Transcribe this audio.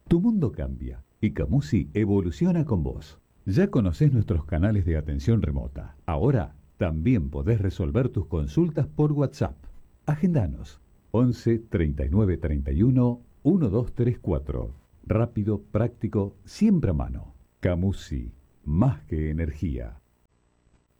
Tu mundo cambia y Camusi evoluciona con vos. Ya conocés nuestros canales de atención remota. Ahora también podés resolver tus consultas por WhatsApp. Agendanos 11 39 31 1234. Rápido, práctico, siempre a mano. Camusi, más que energía.